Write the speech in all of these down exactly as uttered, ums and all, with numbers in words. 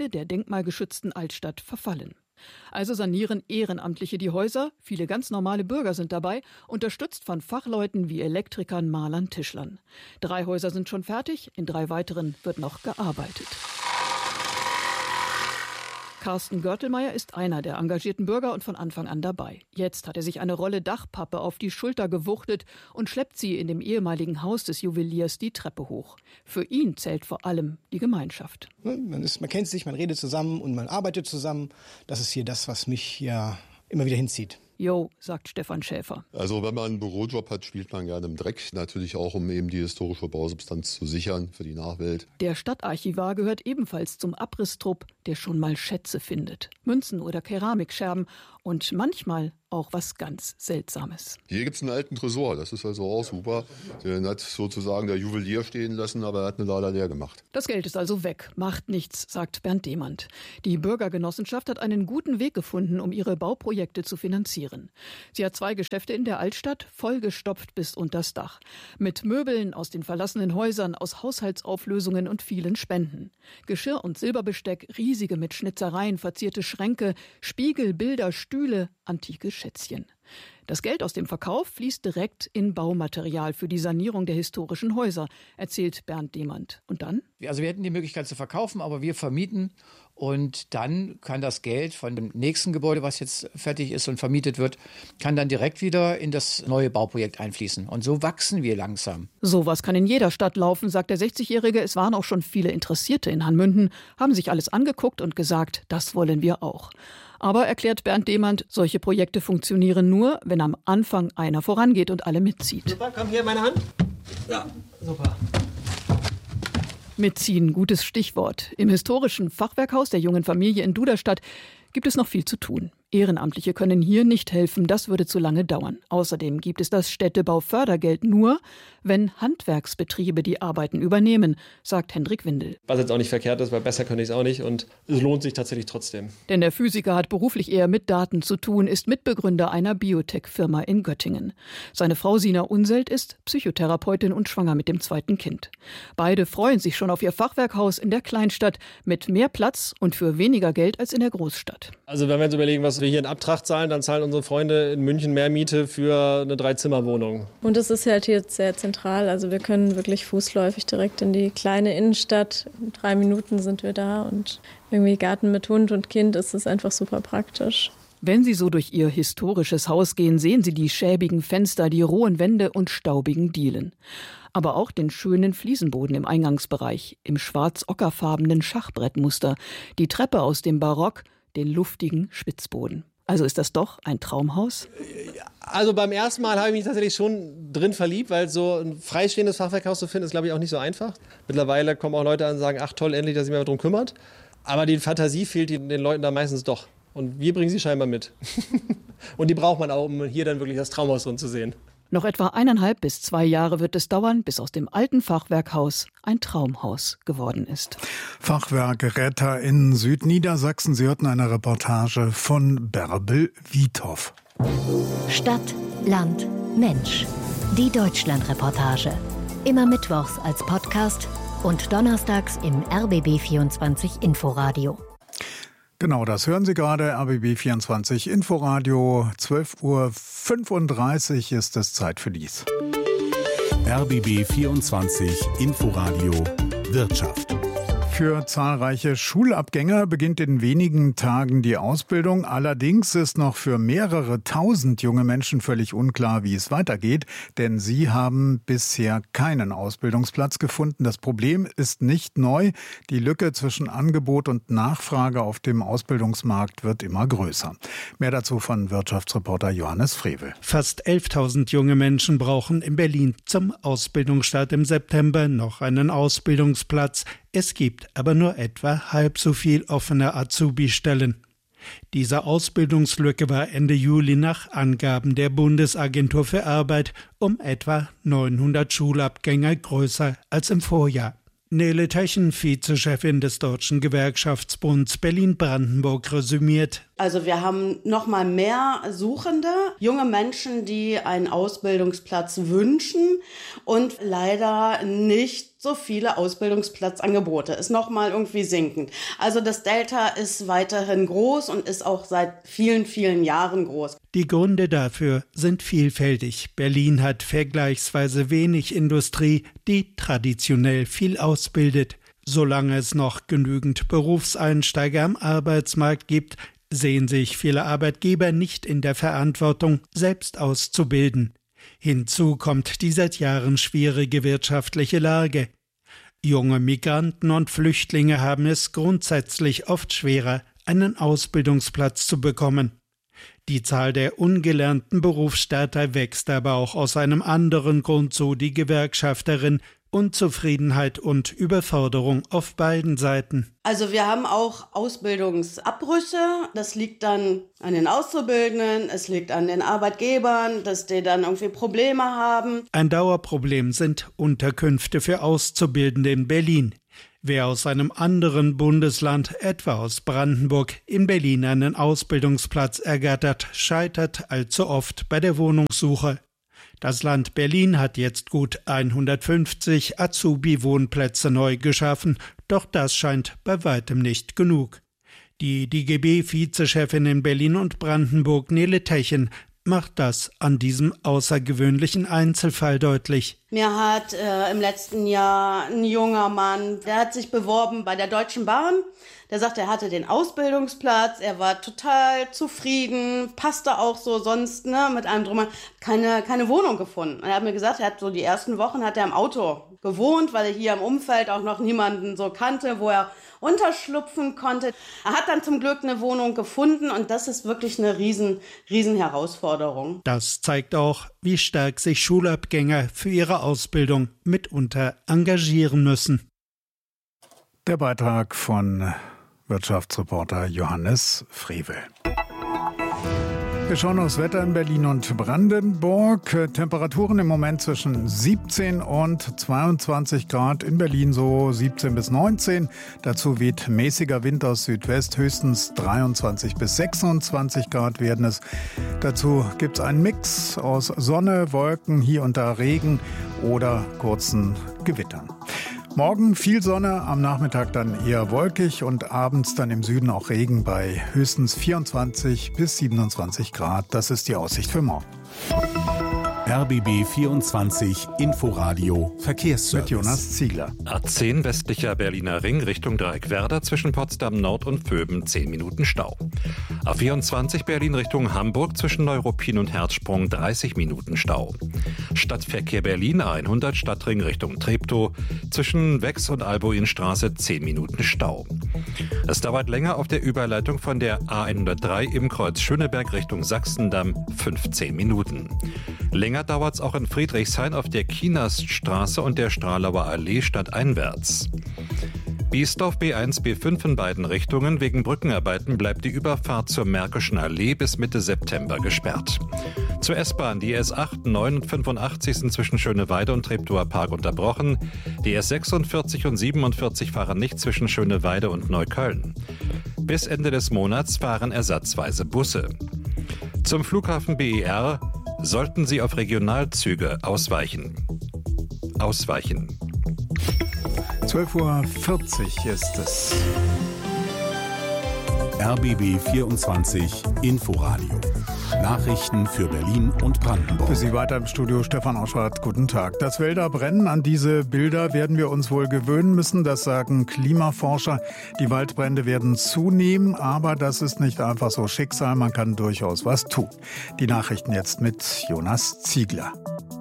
Teile der denkmalgeschützten Altstadt verfallen. Also sanieren Ehrenamtliche die Häuser, viele ganz normale Bürger sind dabei, unterstützt von Fachleuten wie Elektrikern, Malern, Tischlern. Drei Häuser sind schon fertig, in drei weiteren wird noch gearbeitet. Carsten Görtelmeier ist einer der engagierten Bürger und von Anfang an dabei. Jetzt hat er sich eine Rolle Dachpappe auf die Schulter gewuchtet und schleppt sie in dem ehemaligen Haus des Juweliers die Treppe hoch. Für ihn zählt vor allem die Gemeinschaft. Man, ist, man kennt sich, man redet zusammen und man arbeitet zusammen. Das ist hier das, was mich ja immer wieder hinzieht. Jo, sagt Stefan Schäfer. Also wenn man einen Bürojob hat, spielt man gerne im Dreck. Natürlich auch, um eben die historische Bausubstanz zu sichern für die Nachwelt. Der Stadtarchivar gehört ebenfalls zum Abrisstrupp, der schon mal Schätze findet. Münzen oder Keramikscherben und manchmal auch was ganz Seltsames. Hier gibt es einen alten Tresor, das ist also auch super. Den hat sozusagen der Juwelier stehen lassen, aber er hat ihn leider leer gemacht. Das Geld ist also weg, macht nichts, sagt Bernd Demand. Die Bürgergenossenschaft hat einen guten Weg gefunden, um ihre Bauprojekte zu finanzieren. Sie hat zwei Geschäfte in der Altstadt, vollgestopft bis unters Dach. Mit Möbeln aus den verlassenen Häusern, aus Haushaltsauflösungen und vielen Spenden. Geschirr und Silberbesteck, riesige mit Schnitzereien verzierte Schränke, Spiegel, Bilder, Stühle, antike Schätzchen. Das Geld aus dem Verkauf fließt direkt in Baumaterial für die Sanierung der historischen Häuser, erzählt Bernd Demand. Und dann? Also wir hätten die Möglichkeit zu verkaufen, aber wir vermieten. Und dann kann das Geld von dem nächsten Gebäude, was jetzt fertig ist und vermietet wird, kann dann direkt wieder in das neue Bauprojekt einfließen. Und so wachsen wir langsam. Sowas kann in jeder Stadt laufen, sagt der sechzigjährige. Es waren auch schon viele Interessierte in Hanmünden, haben sich alles angeguckt und gesagt, das wollen wir auch. Aber, erklärt Bernd Demand, solche Projekte funktionieren nur, wenn am Anfang einer vorangeht und alle mitzieht. Super, komm hier, meine Hand. Ja, super. Mitziehen, gutes Stichwort. Im historischen Fachwerkhaus der Jungen Familie in Duderstadt gibt es noch viel zu tun. Ehrenamtliche können hier nicht helfen, das würde zu lange dauern. Außerdem gibt es das Städtebaufördergeld nur, wenn Handwerksbetriebe die Arbeiten übernehmen, sagt Hendrik Windel. Was jetzt auch nicht verkehrt ist, weil besser könnte ich es auch nicht und es lohnt sich tatsächlich trotzdem. Denn der Physiker hat beruflich eher mit Daten zu tun, ist Mitbegründer einer Biotech-Firma in Göttingen. Seine Frau Sina Unselt ist Psychotherapeutin und schwanger mit dem zweiten Kind. Beide freuen sich schon auf ihr Fachwerkhaus in der Kleinstadt mit mehr Platz und für weniger Geld als in der Großstadt. Also wenn wir uns überlegen, was wir hier in Abtrag zahlen, dann zahlen unsere Freunde in München mehr Miete für eine Dreizimmerwohnung. Und es ist halt hier sehr zentral, also wir können wirklich fußläufig direkt in die kleine Innenstadt. In drei Minuten sind wir da und irgendwie Garten mit Hund und Kind ist es einfach super praktisch. Wenn Sie so durch Ihr historisches Haus gehen, sehen Sie die schäbigen Fenster, die rohen Wände und staubigen Dielen. Aber auch den schönen Fliesenboden im Eingangsbereich, im schwarz-ockerfarbenen Schachbrettmuster, die Treppe aus dem Barock, den luftigen Spitzboden. Also ist das doch ein Traumhaus? Also beim ersten Mal habe ich mich tatsächlich schon drin verliebt, weil so ein freistehendes Fachwerkhaus zu finden, ist, glaube ich, auch nicht so einfach. Mittlerweile kommen auch Leute an und sagen, ach toll, endlich, dass sich jemand darum kümmert. Aber die Fantasie fehlt den Leuten da meistens doch. Und wir bringen sie scheinbar mit. Und die braucht man auch, um hier dann wirklich das Traumhaus drin zu sehen. Noch etwa eineinhalb bis zwei Jahre wird es dauern, bis aus dem alten Fachwerkhaus ein Traumhaus geworden ist. Fachwerkretter in Südniedersachsen. Sie hörten eine Reportage von Bärbel Wiethoff. Stadt, Land, Mensch. Die Deutschlandreportage. Immer mittwochs als Podcast und donnerstags im R B B vierundzwanzig Inforadio. Genau, das hören Sie gerade, R B B vierundzwanzig Inforadio, zwölf Uhr fünfunddreißig ist es Zeit für dies. R B B vierundzwanzig Inforadio Wirtschaft. Für zahlreiche Schulabgänger beginnt in wenigen Tagen die Ausbildung. Allerdings ist noch für mehrere tausend junge Menschen völlig unklar, wie es weitergeht, denn sie haben bisher keinen Ausbildungsplatz gefunden. Das Problem ist nicht neu. Die Lücke zwischen Angebot und Nachfrage auf dem Ausbildungsmarkt wird immer größer. Mehr dazu von Wirtschaftsreporter Johannes Frevel. Fast elftausend junge Menschen brauchen in Berlin zum Ausbildungsstart im September noch einen Ausbildungsplatz. Es gibt aber nur etwa halb so viel offene Azubi-Stellen. Diese Ausbildungslücke war Ende Juli nach Angaben der Bundesagentur für Arbeit um etwa neunhundert Schulabgänger größer als im Vorjahr. Nele Techen, Vizechefin des Deutschen Gewerkschaftsbunds Berlin-Brandenburg, resümiert: Also wir haben noch mal mehr Suchende, junge Menschen, die einen Ausbildungsplatz wünschen und leider nicht so viele Ausbildungsplatzangebote. Ist noch mal irgendwie sinkend. Also das Delta ist weiterhin groß und ist auch seit vielen, vielen Jahren groß. Die Gründe dafür sind vielfältig. Berlin hat vergleichsweise wenig Industrie, die traditionell viel ausbildet. Solange es noch genügend Berufseinsteiger am Arbeitsmarkt gibt, sehen sich viele Arbeitgeber nicht in der Verantwortung, selbst auszubilden. Hinzu kommt die seit Jahren schwierige wirtschaftliche Lage. Junge Migranten und Flüchtlinge haben es grundsätzlich oft schwerer, einen Ausbildungsplatz zu bekommen. Die Zahl der ungelernten Berufsstarter wächst aber auch aus einem anderen Grund, so die Gewerkschafterin: Unzufriedenheit und Überforderung auf beiden Seiten. Also wir haben auch Ausbildungsabbrüche. Das liegt dann an den Auszubildenden, es liegt an den Arbeitgebern, dass die dann irgendwie Probleme haben. Ein Dauerproblem sind Unterkünfte für Auszubildende in Berlin. Wer aus einem anderen Bundesland, etwa aus Brandenburg, in Berlin einen Ausbildungsplatz ergattert, scheitert allzu oft bei der Wohnungssuche. Das Land Berlin hat jetzt gut hundertfünfzig Azubi-Wohnplätze neu geschaffen, doch das scheint bei weitem nicht genug. Die D G B-Vizechefin in Berlin und Brandenburg, Nele Techen, macht das an diesem außergewöhnlichen Einzelfall deutlich. Mir hat äh, im letzten Jahr ein junger Mann, der hat sich beworben bei der Deutschen Bahn. Der sagt, er hatte den Ausbildungsplatz, er war total zufrieden, passte auch so sonst, ne, mit allem drum, keine, keine Wohnung gefunden. Er hat mir gesagt, er hat so die ersten Wochen hat er im Auto gewohnt, weil er hier im Umfeld auch noch niemanden so kannte, wo er unterschlupfen konnte. Er hat dann zum Glück eine Wohnung gefunden und das ist wirklich eine riesen, riesen Herausforderung. Das zeigt auch, wie stark sich Schulabgänger für ihre Ausbildung mitunter engagieren müssen. Der Beitrag von Wirtschaftsreporter Johannes Frevel. Wir schauen aufs Wetter in Berlin und Brandenburg. Temperaturen im Moment zwischen siebzehn und zweiundzwanzig Grad. In Berlin so siebzehn bis neunzehn. Dazu weht mäßiger Wind aus Südwest. Höchstens dreiundzwanzig bis sechsundzwanzig Grad werden es. Dazu gibt es einen Mix aus Sonne, Wolken, hier und da Regen oder kurzen Gewittern. Morgen viel Sonne, am Nachmittag dann eher wolkig und abends dann im Süden auch Regen bei höchstens vierundzwanzig bis siebenundzwanzig Grad. Das ist die Aussicht für morgen. R B B vierundzwanzig Inforadio Verkehrsservice. Mit Jonas Ziegler. A zehn westlicher Berliner Ring Richtung Dreieckwerder zwischen Potsdam Nord und Vöben zehn Minuten Stau. A vierundzwanzig Berlin Richtung Hamburg zwischen Neuruppin und Herzsprung dreißig Minuten Stau. Stadtverkehr Berlin A hundert Stadtring Richtung Treptow zwischen Wex und Albuinstraße zehn Minuten Stau. Es dauert länger auf der Überleitung von der A hundertdrei im Kreuz Schöneberg Richtung Sachsendamm fünfzehn Minuten. Länger dauert es auch in Friedrichshain auf der Kienaststraße und der Stralauer Allee stadteinwärts. Biesdorf B eins B fünf in beiden Richtungen. Wegen Brückenarbeiten bleibt die Überfahrt zur Märkischen Allee bis Mitte September gesperrt. Zur S-Bahn die S acht, neun und fünfundachtzig sind zwischen Schöneweide und Treptower Park unterbrochen. Die S sechsundvierzig und siebenundvierzig fahren nicht zwischen Schöneweide und Neukölln. Bis Ende des Monats fahren ersatzweise Busse. Zum Flughafen B E R sollten Sie auf Regionalzüge ausweichen. Ausweichen. zwölf Uhr vierzig ist es. R B B vierundzwanzig Inforadio. Nachrichten für Berlin und Brandenburg. Für Sie weiter im Studio Stefan Oschwart. Guten Tag. Dass Wälder brennen, an diese Bilder werden wir uns wohl gewöhnen müssen. Das sagen Klimaforscher. Die Waldbrände werden zunehmen, aber das ist nicht einfach so Schicksal. Man kann durchaus was tun. Die Nachrichten jetzt mit Jonas Ziegler.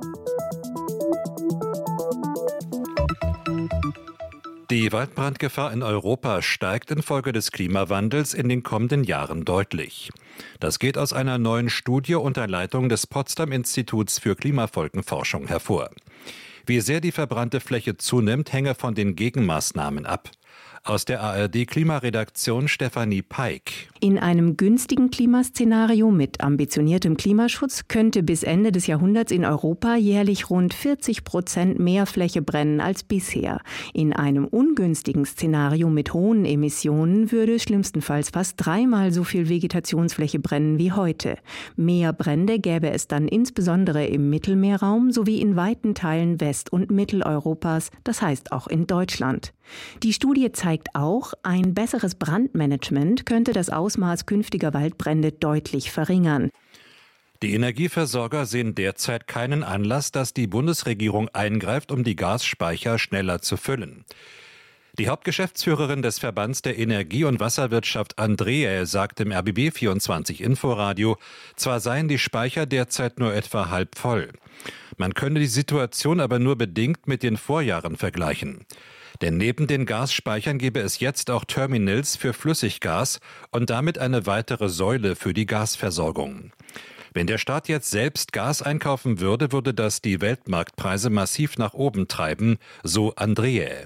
Die Waldbrandgefahr in Europa steigt infolge des Klimawandels in den kommenden Jahren deutlich. Das geht aus einer neuen Studie unter Leitung des Potsdam-Instituts für Klimafolgenforschung hervor. Wie sehr die verbrannte Fläche zunimmt, hänge von den Gegenmaßnahmen ab. Aus der A R D-Klimaredaktion Stefanie Peik. In einem günstigen Klimaszenario mit ambitioniertem Klimaschutz könnte bis Ende des Jahrhunderts in Europa jährlich rund vierzig Prozent mehr Fläche brennen als bisher. In einem ungünstigen Szenario mit hohen Emissionen würde schlimmstenfalls fast dreimal so viel Vegetationsfläche brennen wie heute. Mehr Brände gäbe es dann insbesondere im Mittelmeerraum sowie in weiten Teilen West- und Mitteleuropas, das heißt auch in Deutschland. Die Studie zeigt auch, ein besseres Brandmanagement könnte das Ausmaß künftiger Waldbrände deutlich verringern. Die Energieversorger sehen derzeit keinen Anlass, dass die Bundesregierung eingreift, um die Gasspeicher schneller zu füllen. Die Hauptgeschäftsführerin des Verbands der Energie- und Wasserwirtschaft Andreae sagt im R B B vierundzwanzig Inforadio, zwar seien die Speicher derzeit nur etwa halb voll. Man könne die Situation aber nur bedingt mit den Vorjahren vergleichen. Denn neben den Gasspeichern gäbe es jetzt auch Terminals für Flüssiggas und damit eine weitere Säule für die Gasversorgung. Wenn der Staat jetzt selbst Gas einkaufen würde, würde das die Weltmarktpreise massiv nach oben treiben, so Andreae.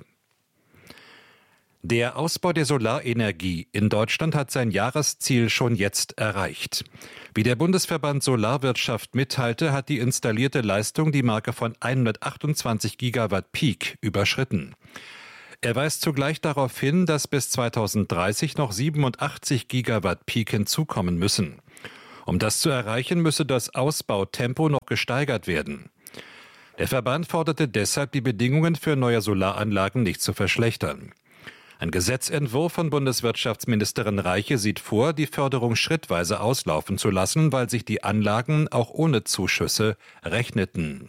Der Ausbau der Solarenergie in Deutschland hat sein Jahresziel schon jetzt erreicht. Wie der Bundesverband Solarwirtschaft mitteilte, hat die installierte Leistung die Marke von hundertachtundzwanzig Gigawatt Peak überschritten. Er weist zugleich darauf hin, dass bis zweitausenddreißig noch siebenundachtzig Gigawatt Peak hinzukommen müssen. Um das zu erreichen, müsse das Ausbautempo noch gesteigert werden. Der Verband forderte deshalb, die Bedingungen für neue Solaranlagen nicht zu verschlechtern. Ein Gesetzentwurf von Bundeswirtschaftsministerin Reiche sieht vor, die Förderung schrittweise auslaufen zu lassen, weil sich die Anlagen auch ohne Zuschüsse rechneten.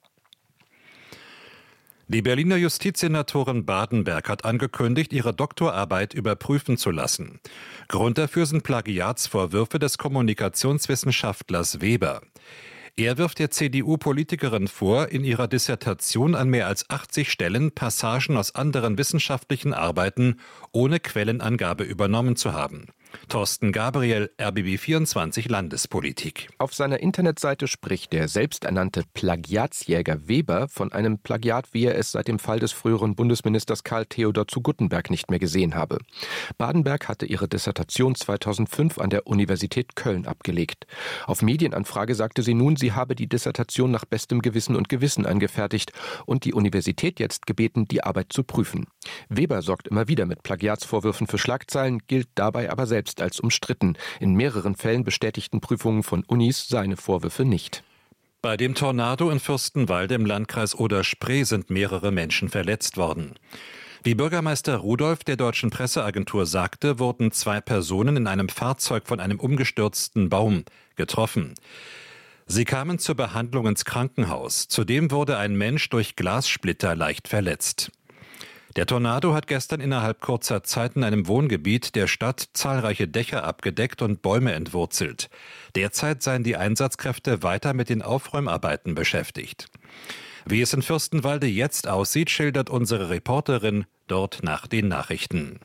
Die Berliner Justizsenatorin Badenberg hat angekündigt, ihre Doktorarbeit überprüfen zu lassen. Grund dafür sind Plagiatsvorwürfe des Kommunikationswissenschaftlers Weber. Er wirft der C D U-Politikerin vor, in ihrer Dissertation an mehr als achtzig Stellen Passagen aus anderen wissenschaftlichen Arbeiten ohne Quellenangabe übernommen zu haben. Thorsten Gabriel, R B B vierundzwanzig Landespolitik. Auf seiner Internetseite spricht der selbsternannte Plagiatsjäger Weber von einem Plagiat, wie er es seit dem Fall des früheren Bundesministers Karl Theodor zu Guttenberg nicht mehr gesehen habe. Badenberg hatte ihre Dissertation zweitausendfünf an der Universität Köln abgelegt. Auf Medienanfrage sagte sie nun, sie habe die Dissertation nach bestem Gewissen und Gewissen angefertigt und die Universität jetzt gebeten, die Arbeit zu prüfen. Weber sorgt immer wieder mit Plagiatsvorwürfen für Schlagzeilen, gilt dabei aber selbst als umstritten. In mehreren Fällen bestätigten Prüfungen von Unis seine Vorwürfe nicht. Bei dem Tornado in Fürstenwalde im Landkreis Oder-Spree sind mehrere Menschen verletzt worden. Wie Bürgermeister Rudolph der Deutschen Presseagentur sagte, wurden zwei Personen in einem Fahrzeug von einem umgestürzten Baum getroffen. Sie kamen zur Behandlung ins Krankenhaus. Zudem wurde ein Mensch durch Glassplitter leicht verletzt. Der Tornado hat gestern innerhalb kurzer Zeit in einem Wohngebiet der Stadt zahlreiche Dächer abgedeckt und Bäume entwurzelt. Derzeit seien die Einsatzkräfte weiter mit den Aufräumarbeiten beschäftigt. Wie es in Fürstenwalde jetzt aussieht, schildert unsere Reporterin dort nach den Nachrichten.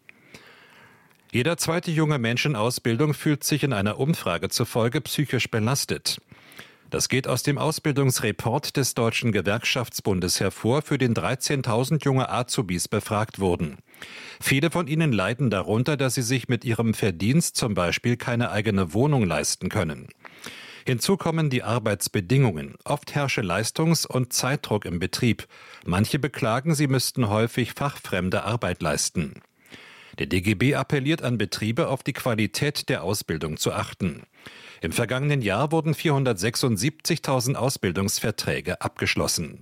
Jeder zweite junge Mensch in Ausbildung fühlt sich in einer Umfrage zufolge psychisch belastet. Das geht aus dem Ausbildungsreport des Deutschen Gewerkschaftsbundes hervor, für den dreizehntausend junge Azubis befragt wurden. Viele von ihnen leiden darunter, dass sie sich mit ihrem Verdienst zum Beispiel keine eigene Wohnung leisten können. Hinzu kommen die Arbeitsbedingungen. Oft herrsche Leistungs- und Zeitdruck im Betrieb. Manche beklagen, sie müssten häufig fachfremde Arbeit leisten. Der D G B appelliert an Betriebe, auf die Qualität der Ausbildung zu achten. Im vergangenen Jahr wurden vierhundertsechsundsiebzigtausend Ausbildungsverträge abgeschlossen.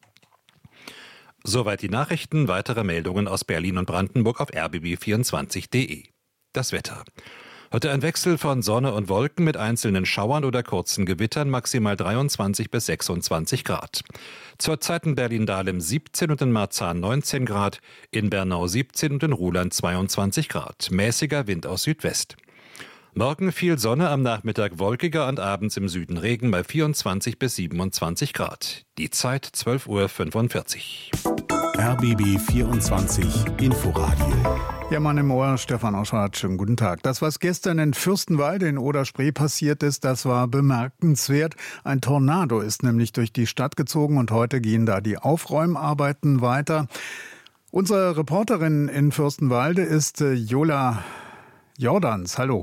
Soweit die Nachrichten. Weitere Meldungen aus Berlin und Brandenburg auf r b b vierundzwanzig punkt d e. Das Wetter. Heute ein Wechsel von Sonne und Wolken mit einzelnen Schauern oder kurzen Gewittern, maximal dreiundzwanzig bis sechsundzwanzig Grad. Zurzeit in Berlin-Dahlem siebzehn und in Marzahn neunzehn Grad, in Bernau siebzehn und in Ruhland zweiundzwanzig Grad. Mäßiger Wind aus Südwest. Morgen viel Sonne, am Nachmittag wolkiger und abends im Süden Regen bei vierundzwanzig bis siebenundzwanzig Grad. Die Zeit zwölf Uhr fünfundvierzig. R B B vierundzwanzig Inforadio. Ja, Mann im Ohr, Stefan Oschardt, schönen guten Tag. Das, was gestern in Fürstenwalde in Oder-Spree passiert ist, das war bemerkenswert. Ein Tornado ist nämlich durch die Stadt gezogen und heute gehen da die Aufräumarbeiten weiter. Unsere Reporterin in Fürstenwalde ist Jola Jordans. Hallo.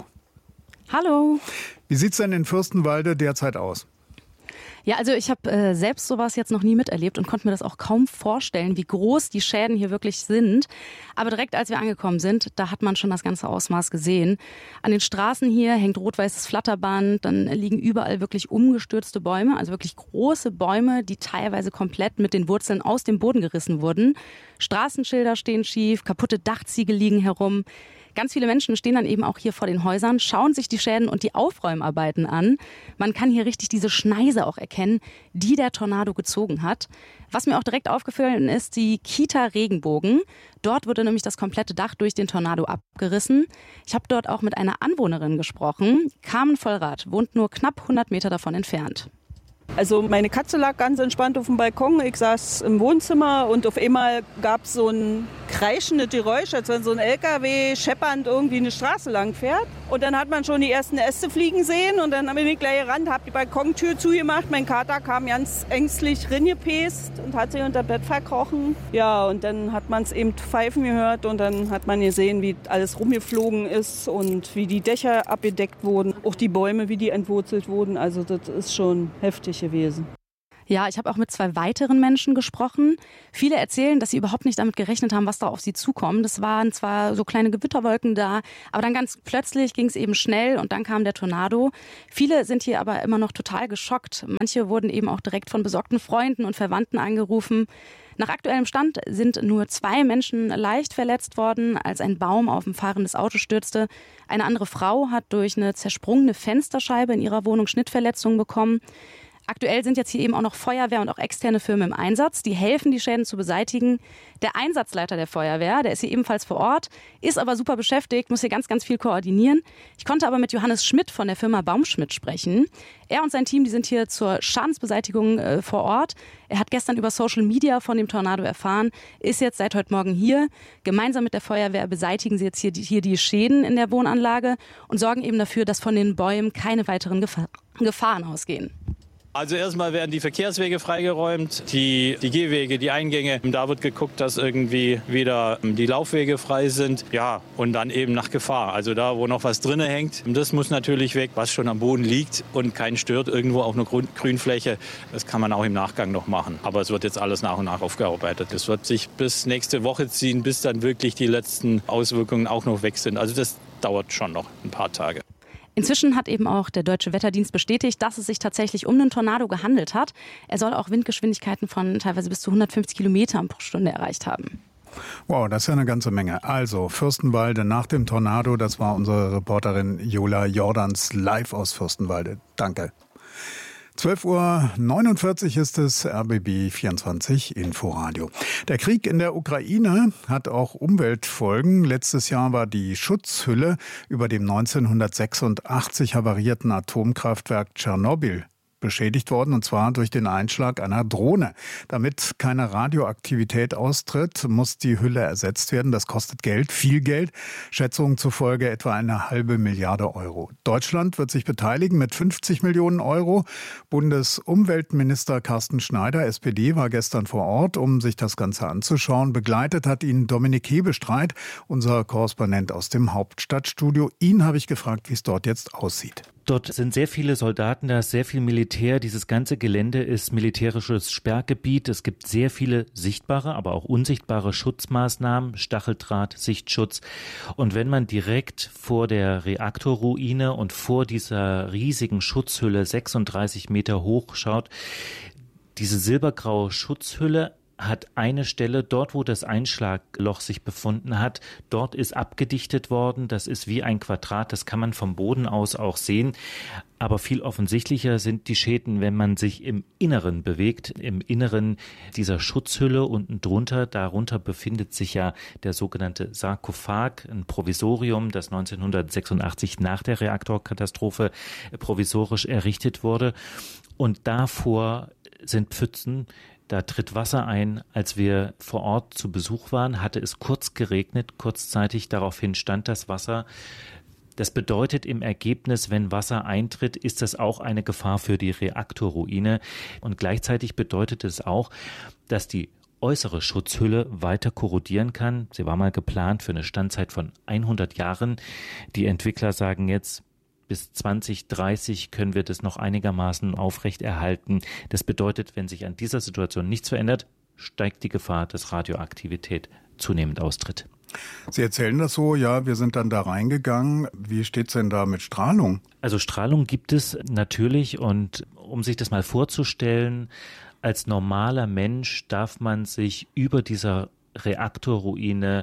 Hallo. Wie sieht's denn in Fürstenwalde derzeit aus? Ja, also ich habe äh, selbst sowas jetzt noch nie miterlebt und konnte mir das auch kaum vorstellen, wie groß die Schäden hier wirklich sind. Aber direkt als wir angekommen sind, da hat man schon das ganze Ausmaß gesehen. An den Straßen hier hängt rot-weißes Flatterband, dann liegen überall wirklich umgestürzte Bäume, also wirklich große Bäume, die teilweise komplett mit den Wurzeln aus dem Boden gerissen wurden. Straßenschilder stehen schief, kaputte Dachziegel liegen herum. Ganz viele Menschen stehen dann eben auch hier vor den Häusern, schauen sich die Schäden und die Aufräumarbeiten an. Man kann hier richtig diese Schneise auch erkennen, die der Tornado gezogen hat. Was mir auch direkt aufgefallen ist, die Kita Regenbogen. Dort wurde nämlich das komplette Dach durch den Tornado abgerissen. Ich habe dort auch mit einer Anwohnerin gesprochen. Carmen Vollrath wohnt nur knapp hundert Meter davon entfernt. Also meine Katze lag ganz entspannt auf dem Balkon, ich saß im Wohnzimmer und auf einmal gab es so ein kreischendes Geräusch, als wenn so ein L K W scheppernd irgendwie eine Straße lang fährt. Und dann hat man schon die ersten Äste fliegen sehen und dann bin ich gleich gerannt, habe die Balkontür zugemacht. Mein Kater kam ganz ängstlich ringepest und hat sich unter Bett verkrochen. Ja, und dann hat man es eben pfeifen gehört und dann hat man gesehen, wie alles rumgeflogen ist und wie die Dächer abgedeckt wurden. Auch die Bäume, wie die entwurzelt wurden. Also das ist schon heftig gewesen. Ja, ich habe auch mit zwei weiteren Menschen gesprochen. Viele erzählen, dass sie überhaupt nicht damit gerechnet haben, was da auf sie zukommt. Das waren zwar so kleine Gewitterwolken da, aber dann ganz plötzlich ging es eben schnell und dann kam der Tornado. Viele sind hier aber immer noch total geschockt. Manche wurden eben auch direkt von besorgten Freunden und Verwandten angerufen. Nach aktuellem Stand sind nur zwei Menschen leicht verletzt worden, als ein Baum auf ein fahrendes Auto stürzte. Eine andere Frau hat durch eine zersprungene Fensterscheibe in ihrer Wohnung Schnittverletzungen bekommen. Aktuell sind jetzt hier eben auch noch Feuerwehr und auch externe Firmen im Einsatz. Die helfen, die Schäden zu beseitigen. Der Einsatzleiter der Feuerwehr, der ist hier ebenfalls vor Ort, ist aber super beschäftigt, muss hier ganz, ganz viel koordinieren. Ich konnte aber mit Johannes Schmidt von der Firma Baumschmidt sprechen. Er und sein Team, die sind hier zur Schadensbeseitigung äh, vor Ort. Er hat gestern über Social Media von dem Tornado erfahren, ist jetzt seit heute Morgen hier. Gemeinsam mit der Feuerwehr beseitigen sie jetzt hier die, hier die Schäden in der Wohnanlage und sorgen eben dafür, dass von den Bäumen keine weiteren Gefahr, Gefahren ausgehen. Also erstmal werden die Verkehrswege freigeräumt, die, die Gehwege, die Eingänge. Da wird geguckt, dass irgendwie wieder die Laufwege frei sind. Ja, und dann eben nach Gefahr. Also da, wo noch was drin hängt, das muss natürlich weg, was schon am Boden liegt und keinen stört, irgendwo auf einer Grün- Grünfläche. Das kann man auch im Nachgang noch machen. Aber es wird jetzt alles nach und nach aufgearbeitet. Das wird sich bis nächste Woche ziehen, bis dann wirklich die letzten Auswirkungen auch noch weg sind. Also das dauert schon noch ein paar Tage. Inzwischen hat eben auch der Deutsche Wetterdienst bestätigt, dass es sich tatsächlich um einen Tornado gehandelt hat. Er soll auch Windgeschwindigkeiten von teilweise bis zu hundertfünfzig Kilometern pro Stunde erreicht haben. Wow, das ist ja eine ganze Menge. Also Fürstenwalde nach dem Tornado, das war unsere Reporterin Jola Jordans live aus Fürstenwalde. Danke. zwölf Uhr neunundvierzig ist es, R B B vierundzwanzig Inforadio. Der Krieg in der Ukraine hat auch Umweltfolgen. Letztes Jahr war die Schutzhülle über dem neunzehnhundertsechsundachtzig havarierten Atomkraftwerk Tschernobyl beschädigt worden, und zwar durch den Einschlag einer Drohne. Damit keine Radioaktivität austritt, muss die Hülle ersetzt werden. Das kostet Geld, viel Geld. Schätzungen zufolge etwa eine halbe Milliarde Euro. Deutschland wird sich beteiligen mit fünfzig Millionen Euro. Bundesumweltminister Carsten Schneider, S P D, war gestern vor Ort, um sich das Ganze anzuschauen. Begleitet hat ihn Dominik Hebestreit, unser Korrespondent aus dem Hauptstadtstudio. Ihn habe ich gefragt, wie es dort jetzt aussieht. Dort sind sehr viele Soldaten, da ist sehr viel Militär. Dieses ganze Gelände ist militärisches Sperrgebiet. Es gibt sehr viele sichtbare, aber auch unsichtbare Schutzmaßnahmen, Stacheldraht, Sichtschutz. Und wenn man direkt vor der Reaktorruine und vor dieser riesigen Schutzhülle sechsunddreißig Meter hoch schaut, diese silbergraue Schutzhülle hat eine Stelle, dort wo das Einschlagloch sich befunden hat, dort ist abgedichtet worden. Das ist wie ein Quadrat, das kann man vom Boden aus auch sehen. Aber viel offensichtlicher sind die Schäden, wenn man sich im Inneren bewegt, im Inneren dieser Schutzhülle. Unten drunter, darunter befindet sich ja der sogenannte Sarkophag, ein Provisorium, das neunzehnhundertsechsundachtzig nach der Reaktorkatastrophe provisorisch errichtet wurde. Und davor sind Pfützen. Da tritt Wasser ein. Als wir vor Ort zu Besuch waren, hatte es kurz geregnet, kurzzeitig. Daraufhin stand das Wasser. Das bedeutet im Ergebnis, wenn Wasser eintritt, ist das auch eine Gefahr für die Reaktorruine. Und gleichzeitig bedeutet es auch, dass die äußere Schutzhülle weiter korrodieren kann. Sie war mal geplant für eine Standzeit von hundert Jahren. Die Entwickler sagen jetzt, bis zwanzig dreißig können wir das noch einigermaßen aufrechterhalten. Das bedeutet, wenn sich an dieser Situation nichts verändert, steigt die Gefahr, dass Radioaktivität zunehmend austritt. Sie erzählen das so, ja, wir sind dann da reingegangen. Wie steht's denn da mit Strahlung? Also Strahlung gibt es natürlich, und um sich das mal vorzustellen, als normaler Mensch darf man sich über dieser Reaktorruine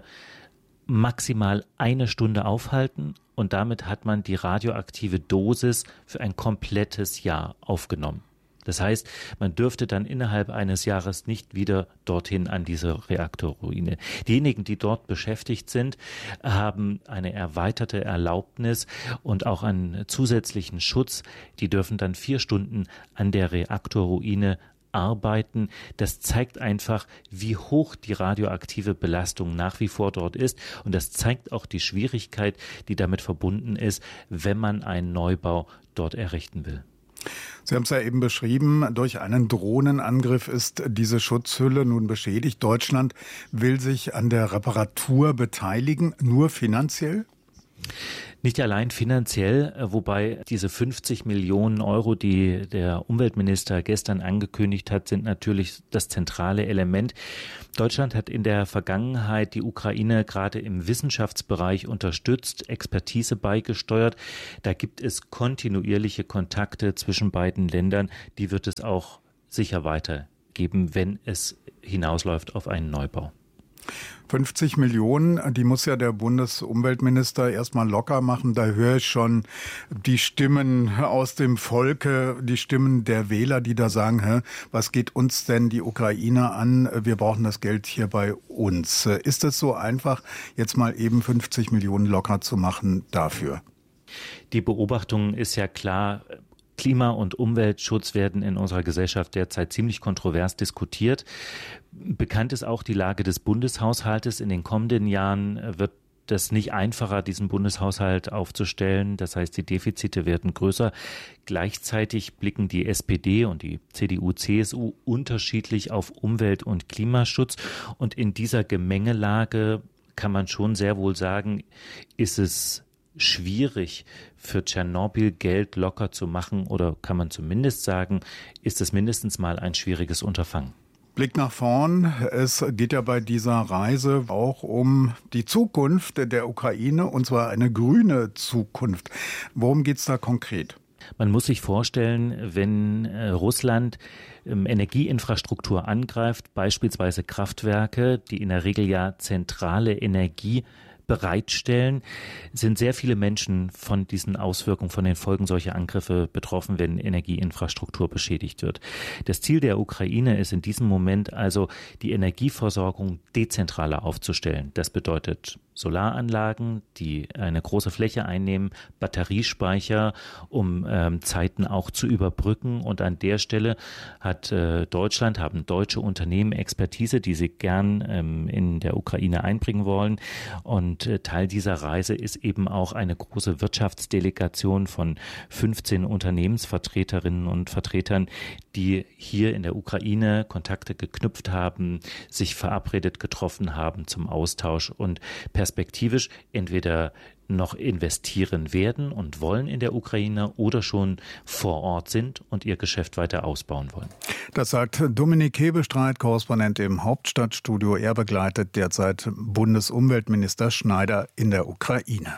maximal eine Stunde aufhalten, und damit hat man die radioaktive Dosis für ein komplettes Jahr aufgenommen. Das heißt, man dürfte dann innerhalb eines Jahres nicht wieder dorthin an diese Reaktorruine. Diejenigen, die dort beschäftigt sind, haben eine erweiterte Erlaubnis und auch einen zusätzlichen Schutz. Die dürfen dann vier Stunden an der Reaktorruine arbeiten. Das zeigt einfach, wie hoch die radioaktive Belastung nach wie vor dort ist. Und das zeigt auch die Schwierigkeit, die damit verbunden ist, wenn man einen Neubau dort errichten will. Sie haben es ja eben beschrieben, durch einen Drohnenangriff ist diese Schutzhülle nun beschädigt. Deutschland will sich an der Reparatur beteiligen, nur finanziell? Nicht allein finanziell, wobei diese fünfzig Millionen Euro, die der Umweltminister gestern angekündigt hat, sind natürlich das zentrale Element. Deutschland hat in der Vergangenheit die Ukraine gerade im Wissenschaftsbereich unterstützt, Expertise beigesteuert. Da gibt es kontinuierliche Kontakte zwischen beiden Ländern. Die wird es auch sicher weitergeben, wenn es hinausläuft auf einen Neubau. fünfzig Millionen, die muss ja der Bundesumweltminister erstmal locker machen. Da höre ich schon die Stimmen aus dem Volke, die Stimmen der Wähler, die da sagen, hä, was geht uns denn die Ukrainer an? Wir brauchen das Geld hier bei uns. Ist es so einfach, jetzt mal eben fünfzig Millionen locker zu machen dafür? Die Beobachtung ist ja klar. Klima- und Umweltschutz werden in unserer Gesellschaft derzeit ziemlich kontrovers diskutiert. Bekannt ist auch die Lage des Bundeshaushaltes. In den kommenden Jahren wird das nicht einfacher, diesen Bundeshaushalt aufzustellen. Das heißt, die Defizite werden größer. Gleichzeitig blicken die S P D und die C D U, C S U unterschiedlich auf Umwelt- und Klimaschutz. Und in dieser Gemengelage kann man schon sehr wohl sagen, ist es schwierig, für Tschernobyl Geld locker zu machen, oder kann man zumindest sagen, ist es mindestens mal ein schwieriges Unterfangen. Blick nach vorn. Es geht ja bei dieser Reise auch um die Zukunft der Ukraine, und zwar eine grüne Zukunft. Worum geht es da konkret? Man muss sich vorstellen, wenn äh, Russland ähm, Energieinfrastruktur angreift, beispielsweise Kraftwerke, die in der Regel ja zentrale Energie bereitstellen, sind sehr viele Menschen von diesen Auswirkungen, von den Folgen solcher Angriffe betroffen, wenn Energieinfrastruktur beschädigt wird. Das Ziel der Ukraine ist in diesem Moment also, die Energieversorgung dezentraler aufzustellen. Das bedeutet Solaranlagen, die eine große Fläche einnehmen, Batteriespeicher, um ähm, Zeiten auch zu überbrücken. Und an der Stelle hat äh, Deutschland, haben deutsche Unternehmen Expertise, die sie gern ähm, in der Ukraine einbringen wollen. Und äh, Teil dieser Reise ist eben auch eine große Wirtschaftsdelegation von fünfzehn Unternehmensvertreterinnen und Vertretern, die hier in der Ukraine Kontakte geknüpft haben, sich verabredet getroffen haben zum Austausch und perspektivisch entweder noch investieren werden und wollen in der Ukraine oder schon vor Ort sind und ihr Geschäft weiter ausbauen wollen. Das sagt Dominik Hebestreit, Korrespondent im Hauptstadtstudio. Er begleitet derzeit Bundesumweltminister Schneider in der Ukraine.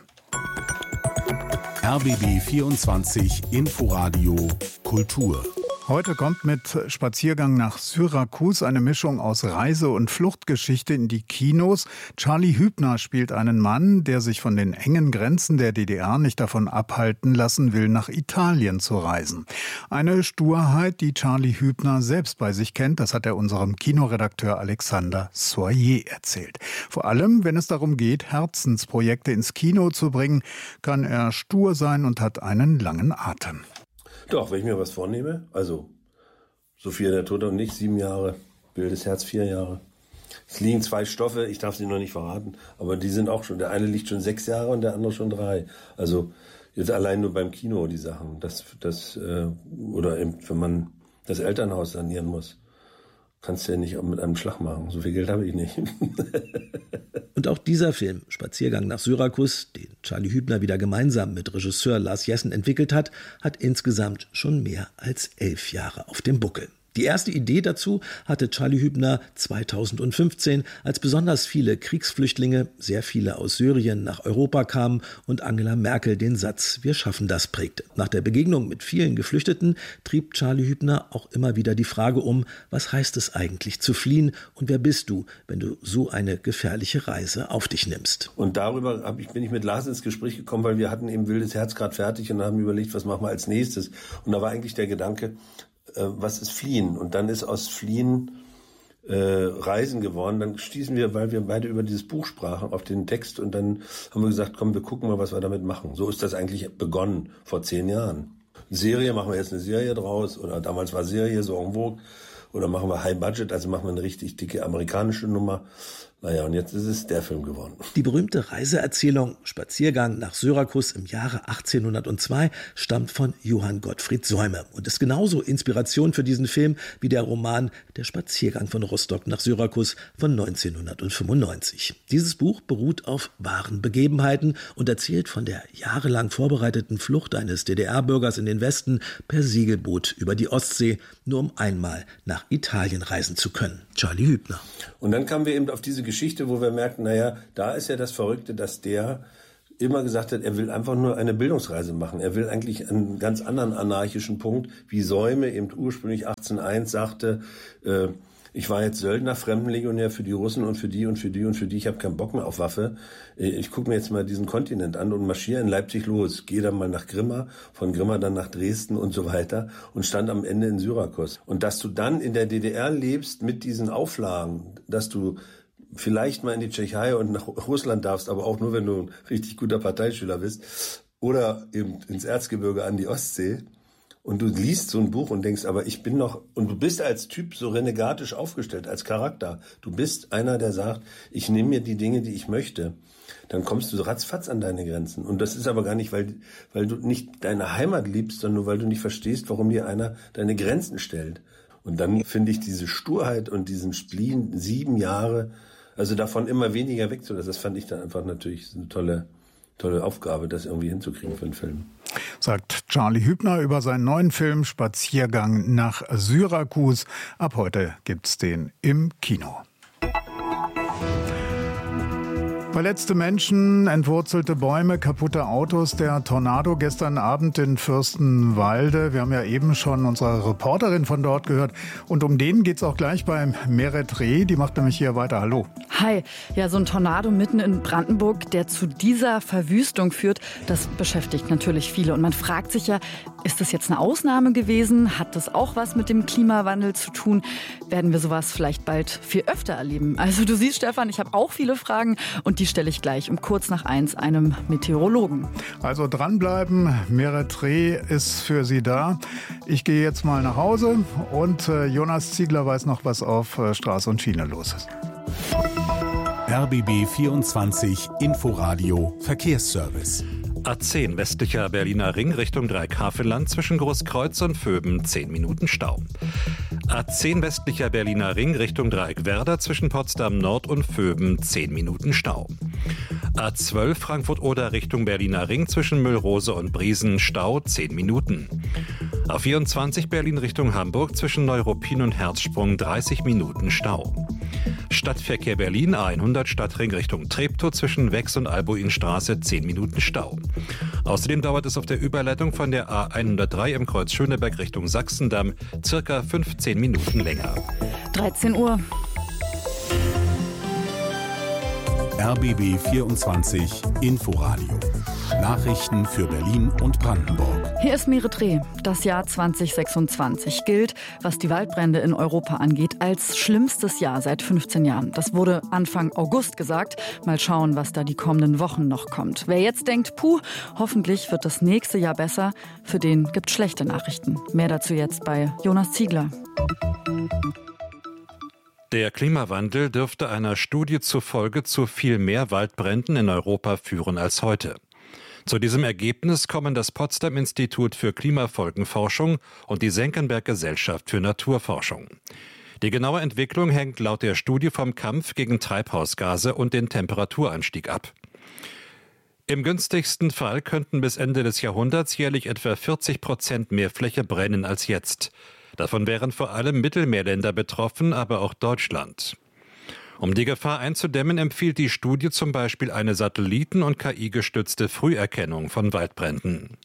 R B B vierundzwanzig Inforadio Kultur. Heute kommt mit Spaziergang nach Syrakus eine Mischung aus Reise- und Fluchtgeschichte in die Kinos. Charlie Hübner spielt einen Mann, der sich von den engen Grenzen der D D R nicht davon abhalten lassen will, nach Italien zu reisen. Eine Sturheit, die Charlie Hübner selbst bei sich kennt, das hat er unserem Kinoredakteur Alexander Soyer erzählt. Vor allem, wenn es darum geht, Herzensprojekte ins Kino zu bringen, kann er stur sein und hat einen langen Atem. Doch, wenn ich mir was vornehme, also Sophia der Tod und ich, sieben Jahre, Wildes Herz, vier Jahre. Es liegen zwei Stoffe, ich darf sie noch nicht verraten, aber die sind auch schon, der eine liegt schon sechs Jahre und der andere schon drei. Also jetzt allein nur beim Kino die Sachen, das, das äh, oder eben, wenn man das Elternhaus sanieren muss. Kannst du ja nicht mit einem Schlag machen. So viel Geld habe ich nicht. Und auch dieser Film, Spaziergang nach Syrakus, den Charlie Hübner wieder gemeinsam mit Regisseur Lars Jessen entwickelt hat, hat insgesamt schon mehr als elf Jahre auf dem Buckel. Die erste Idee dazu hatte Charlie Hübner zweitausendfünfzehn, als besonders viele Kriegsflüchtlinge, sehr viele aus Syrien, nach Europa kamen und Angela Merkel den Satz „Wir schaffen das" prägte. Nach der Begegnung mit vielen Geflüchteten trieb Charlie Hübner auch immer wieder die Frage um, was heißt es eigentlich zu fliehen und wer bist du, wenn du so eine gefährliche Reise auf dich nimmst? Und darüber hab ich, bin ich mit Lars ins Gespräch gekommen, weil wir hatten eben Wildes Herz gerade fertig und haben überlegt, was machen wir als nächstes. Und da war eigentlich der Gedanke, was ist Fliehen? Und dann ist aus Fliehen äh, Reisen geworden. Dann stießen wir, weil wir beide über dieses Buch sprachen, auf den Text und dann haben wir gesagt, komm, wir gucken mal, was wir damit machen. So ist das eigentlich begonnen, vor zehn Jahren. Serie, machen wir jetzt eine Serie draus oder damals war Serie so en vogue oder machen wir High Budget, also machen wir eine richtig dicke amerikanische Nummer. Naja, und jetzt ist es der Film geworden. Die berühmte Reiseerzählung Spaziergang nach Syrakus im Jahre achtzehnhundertzwei stammt von Johann Gottfried Säume und ist genauso Inspiration für diesen Film wie der Roman Der Spaziergang von Rostock nach Syrakus von neunzehnhundertfünfundneunzig. Dieses Buch beruht auf wahren Begebenheiten und erzählt von der jahrelang vorbereiteten Flucht eines D D R-Bürgers in den Westen per Segelboot über die Ostsee, nur um einmal nach Italien reisen zu können. Charlie Hübner. Und dann kamen wir eben auf diese Geschichte, wo wir merkten, naja, da ist ja das Verrückte, dass der immer gesagt hat, er will einfach nur eine Bildungsreise machen. Er will eigentlich einen ganz anderen anarchischen Punkt, wie Säume eben ursprünglich achtzehnhunderteins sagte, äh, ich war jetzt Söldner, Fremdenlegionär für die Russen und für die und für die und für die. Ich habe keinen Bock mehr auf Waffe. Ich gucke mir jetzt mal diesen Kontinent an und marschiere in Leipzig los. Gehe dann mal nach Grimma, von Grimma dann nach Dresden und so weiter und stand am Ende in Syrakus. Und dass du dann in der D D R lebst mit diesen Auflagen, dass du vielleicht mal in die Tschechei und nach Russland darfst, aber auch nur, wenn du ein richtig guter Parteischüler bist, oder eben ins Erzgebirge an die Ostsee. Und du liest so ein Buch und denkst, aber ich bin noch, und du bist als Typ so renegatisch aufgestellt, als Charakter. Du bist einer, der sagt, ich nehme mir die Dinge, die ich möchte. Dann kommst du ratzfatz an deine Grenzen. Und das ist aber gar nicht, weil, weil du nicht deine Heimat liebst, sondern nur, weil du nicht verstehst, warum dir einer deine Grenzen stellt. Und dann finde ich diese Sturheit und diesen Spleen, sieben Jahre, also davon immer weniger wegzulassen, das fand ich dann einfach natürlich eine tolle, tolle Aufgabe, das irgendwie hinzukriegen für einen Film. Sagt Charlie Hübner über seinen neuen Film Spaziergang nach Syrakus. Ab heute gibt's den im Kino. Verletzte Menschen, entwurzelte Bäume, kaputte Autos, der Tornado gestern Abend in Fürstenwalde. Wir haben ja eben schon unsere Reporterin von dort gehört. Und um den geht's auch gleich beim Meret Reh. Die macht nämlich hier weiter. Hallo. Hi. Ja, so ein Tornado mitten in Brandenburg, der zu dieser Verwüstung führt, das beschäftigt natürlich viele. Und man fragt sich ja, ist das jetzt eine Ausnahme gewesen? Hat das auch was mit dem Klimawandel zu tun? Werden wir sowas vielleicht bald viel öfter erleben? Also du siehst, Stefan, ich habe auch viele Fragen und die stelle ich gleich um kurz nach eins einem Meteorologen. Also dranbleiben, Meret Reh ist für Sie da. Ich gehe jetzt mal nach Hause und äh, Jonas Ziegler weiß noch, was auf äh, Straße und Schiene los ist. R B B vierundzwanzig Inforadio Verkehrsservice. A zehn westlicher Berliner Ring Richtung Dreieckhavelland zwischen Großkreuz und Vöben zehn Minuten Stau. A zehn westlicher Berliner Ring Richtung Dreieckwerder zwischen Potsdam Nord und Vöben zehn Minuten Stau. A zwölf Frankfurt-Oder Richtung Berliner Ring zwischen Müllrose und Briesen Stau zehn Minuten. A vierundzwanzig Berlin Richtung Hamburg zwischen Neuruppin und Herzsprung dreißig Minuten Stau. Stadtverkehr Berlin A hundert Stadtring Richtung Treptow zwischen Wex und Albuinstraße zehn Minuten Stau. Außerdem dauert es auf der Überleitung von der A hundertdrei im Kreuz Schöneberg Richtung Sachsendamm circa fünfzehn Minuten länger. dreizehn Uhr. R B B vierundzwanzig Inforadio. Nachrichten für Berlin und Brandenburg. Hier ist Meret Reh. Das Jahr zwanzig sechsundzwanzig gilt, was die Waldbrände in Europa angeht, als schlimmstes Jahr seit fünfzehn Jahren. Das wurde Anfang August gesagt. Mal schauen, was da die kommenden Wochen noch kommt. Wer jetzt denkt, puh, hoffentlich wird das nächste Jahr besser, für den gibt's schlechte Nachrichten. Mehr dazu jetzt bei Jonas Ziegler. Der Klimawandel dürfte einer Studie zufolge zu viel mehr Waldbränden in Europa führen als heute. Zu diesem Ergebnis kommen das Potsdam-Institut für Klimafolgenforschung und die Senckenberg-Gesellschaft für Naturforschung. Die genaue Entwicklung hängt laut der Studie vom Kampf gegen Treibhausgase und den Temperaturanstieg ab. Im günstigsten Fall könnten bis Ende des Jahrhunderts jährlich etwa vierzig Prozent mehr Fläche brennen als jetzt. Davon wären vor allem Mittelmeerländer betroffen, aber auch Deutschland. Um die Gefahr einzudämmen, empfiehlt die Studie zum Beispiel eine Satelliten- und K I-gestützte Früherkennung von Waldbränden.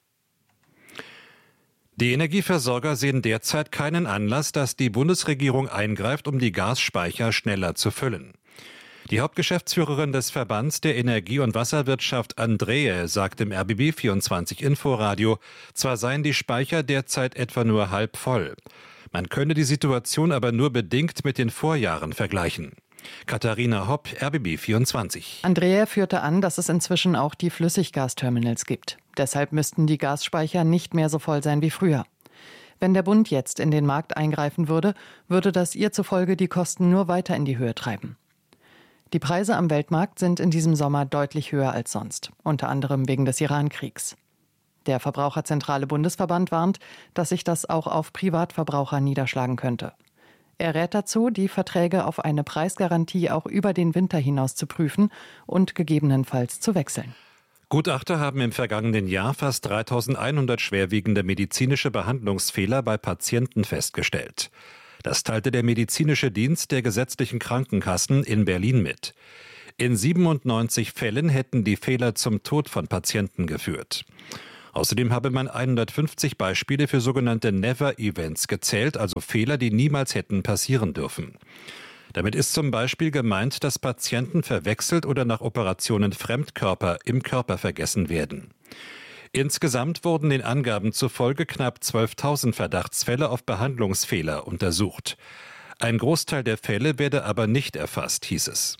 Die Energieversorger sehen derzeit keinen Anlass, dass die Bundesregierung eingreift, um die Gasspeicher schneller zu füllen. Die Hauptgeschäftsführerin des Verbands der Energie- und Wasserwirtschaft, Andreae, sagt im R B B vierundzwanzig Inforadio, zwar seien die Speicher derzeit etwa nur halb voll. Man könne die Situation aber nur bedingt mit den Vorjahren vergleichen. Katharina Hopp, R B B vierundzwanzig. Andreae führte an, dass es inzwischen auch die Flüssiggasterminals gibt. Deshalb müssten die Gasspeicher nicht mehr so voll sein wie früher. Wenn der Bund jetzt in den Markt eingreifen würde, würde das ihr zufolge die Kosten nur weiter in die Höhe treiben. Die Preise am Weltmarkt sind in diesem Sommer deutlich höher als sonst, unter anderem wegen des Iran-Kriegs. Der Verbraucherzentrale Bundesverband warnt, dass sich das auch auf Privatverbraucher niederschlagen könnte. Er rät dazu, die Verträge auf eine Preisgarantie auch über den Winter hinaus zu prüfen und gegebenenfalls zu wechseln. Gutachter haben im vergangenen Jahr fast dreitausendeinhundert schwerwiegende medizinische Behandlungsfehler bei Patienten festgestellt. Das teilte der medizinische Dienst der gesetzlichen Krankenkassen in Berlin mit. In siebenundneunzig Fällen hätten die Fehler zum Tod von Patienten geführt. Außerdem habe man hundertfünfzig Beispiele für sogenannte Never-Events gezählt, also Fehler, die niemals hätten passieren dürfen. Damit ist zum Beispiel gemeint, dass Patienten verwechselt oder nach Operationen Fremdkörper im Körper vergessen werden. Insgesamt wurden den Angaben zufolge knapp zwölftausend Verdachtsfälle auf Behandlungsfehler untersucht. Ein Großteil der Fälle werde aber nicht erfasst, hieß es.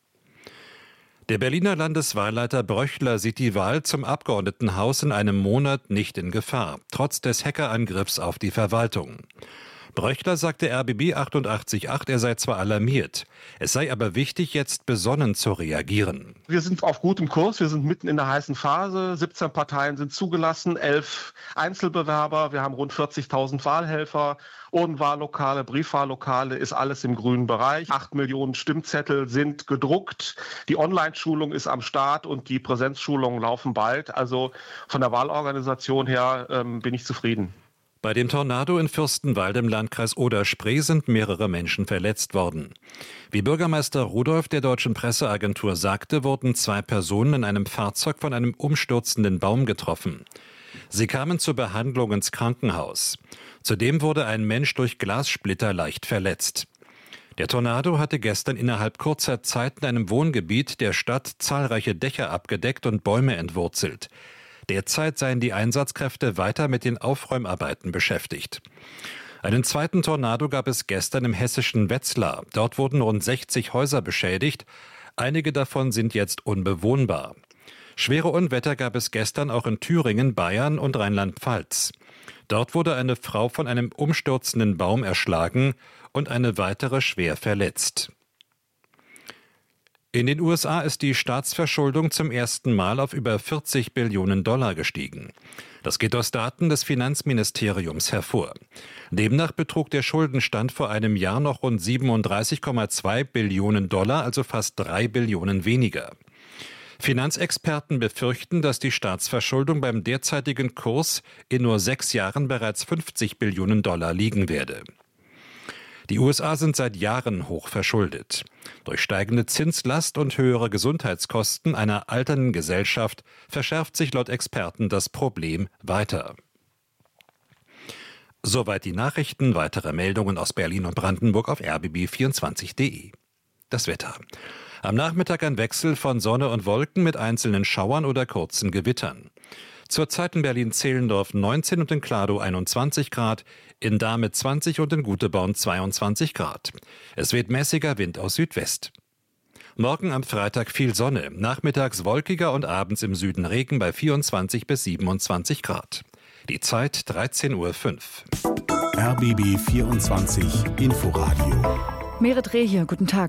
Der Berliner Landeswahlleiter Bröchler sieht die Wahl zum Abgeordnetenhaus in einem Monat nicht in Gefahr, trotz des Hackerangriffs auf die Verwaltung. Bröchler sagte R B B achtundachtzig Komma acht, er sei zwar alarmiert, es sei aber wichtig, jetzt besonnen zu reagieren. Wir sind auf gutem Kurs, wir sind mitten in der heißen Phase. siebzehn Parteien sind zugelassen, elf Einzelbewerber, wir haben rund vierzigtausend Wahlhelfer. Urnenwahllokale, Briefwahllokale, ist alles im grünen Bereich. Acht Millionen Stimmzettel sind gedruckt. Die Online-Schulung ist am Start und die Präsenzschulungen laufen bald. Also von der Wahlorganisation her ähm, bin ich zufrieden. Bei dem Tornado in Fürstenwalde im Landkreis Oder-Spree sind mehrere Menschen verletzt worden. Wie Bürgermeister Rudolph der Deutschen Presseagentur sagte, wurden zwei Personen in einem Fahrzeug von einem umstürzenden Baum getroffen. Sie kamen zur Behandlung ins Krankenhaus. Zudem wurde ein Mensch durch Glassplitter leicht verletzt. Der Tornado hatte gestern innerhalb kurzer Zeit in einem Wohngebiet der Stadt zahlreiche Dächer abgedeckt und Bäume entwurzelt. Derzeit seien die Einsatzkräfte weiter mit den Aufräumarbeiten beschäftigt. Einen zweiten Tornado gab es gestern im hessischen Wetzlar. Dort wurden rund sechzig Häuser beschädigt. Einige davon sind jetzt unbewohnbar. Schwere Unwetter gab es gestern auch in Thüringen, Bayern und Rheinland-Pfalz. Dort wurde eine Frau von einem umstürzenden Baum erschlagen und eine weitere schwer verletzt. In den U S A ist die Staatsverschuldung zum ersten Mal auf über vierzig Billionen Dollar gestiegen. Das geht aus Daten des Finanzministeriums hervor. Demnach betrug der Schuldenstand vor einem Jahr noch rund siebenunddreißig Komma zwei Billionen Dollar, also fast drei Billionen weniger. Finanzexperten befürchten, dass die Staatsverschuldung beim derzeitigen Kurs in nur sechs Jahren bereits fünfzig Billionen Dollar liegen werde. Die U S A sind seit Jahren hoch verschuldet. Durch steigende Zinslast und höhere Gesundheitskosten einer alternden Gesellschaft verschärft sich laut Experten das Problem weiter. Soweit die Nachrichten. Weitere Meldungen aus Berlin und Brandenburg auf r b b vierundzwanzig punkt d e. Das Wetter. Am Nachmittag ein Wechsel von Sonne und Wolken mit einzelnen Schauern oder kurzen Gewittern. Zurzeit in Berlin-Zehlendorf neunzehn und in Kladow einundzwanzig Grad, in Dahme zwanzig und in Guteborn zweiundzwanzig Grad. Es weht mäßiger Wind aus Südwest. Morgen am Freitag viel Sonne, nachmittags wolkiger und abends im Süden Regen bei vierundzwanzig bis siebenundzwanzig Grad. Die Zeit dreizehn Uhr fünf. R B B vierundzwanzig Inforadio. Merit Reh hier, guten Tag.